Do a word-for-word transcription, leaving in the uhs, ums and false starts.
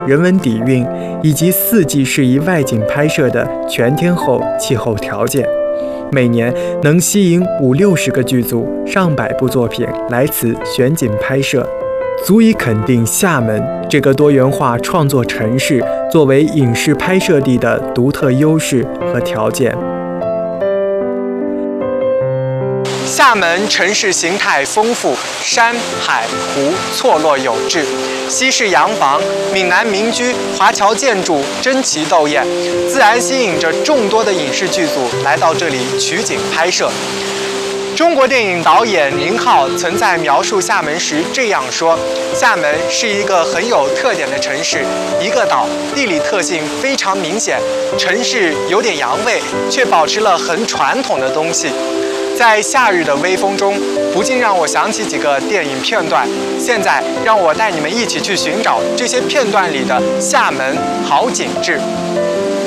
人文底蕴以及四季适宜外景拍摄的全天候气候条件，每年能吸引五六十个剧组、上百部作品来此选景拍摄，足以肯定厦门这个多元化创作城市作为影视拍摄地的独特优势和条件。厦门城市形态丰富，山海湖错落有致，西式洋房、闽南民居、华侨建筑争奇斗艳，自然吸引着众多的影视剧组来到这里取景拍摄。中国电影导演宁浩曾在描述厦门时这样说：厦门是一个很有特点的城市，一个岛，地理特性非常明显，城市有点洋味，却保持了很传统的东西。在夏日的微风中，不禁让我想起几个电影片段。现在让我带你们一起去寻找这些片段里的厦门好景致。